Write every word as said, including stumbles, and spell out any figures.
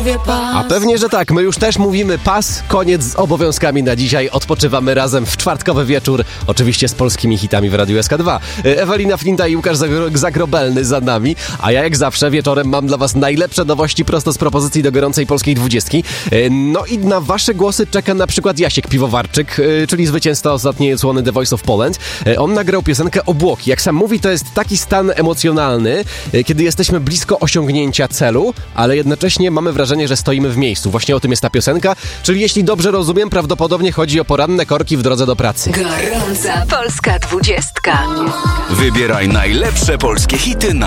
mówię pas. A pewnie, że tak. My już też mówimy pas. Koniec z obowiązkami na dzisiaj. Odpoczywamy razem w czwartkowy wieczór. Oczywiście z polskimi hitami w Radiu S K dwa. Ewelina Flinta i Łukasz Zagrobelny za nami. A ja jak zawsze wieczorem mam dla was najlepsze nowości prosto z propozycji do gorącej polskiej dwudziestki. No i na wasze głosy czeka na przykład Jasiek Piwowarczyk, czyli zwycięzca ostatniej odsłony The Voice of Poland. On nagrał piosenkę Obłoki. Jak sam mówi, to jest taki stan emocjonalny, kiedy jesteśmy blisko osiągnięcia celu, ale jednocześnie mamy wrażenie, że stoimy w miejscu. Właśnie o tym jest ta piosenka, czyli jeśli dobrze rozumiem, prawdopodobnie chodzi o poranne korki w drodze do pracy. Gorąca polska dwudziestka. Wybieraj najlepsze polskie hity na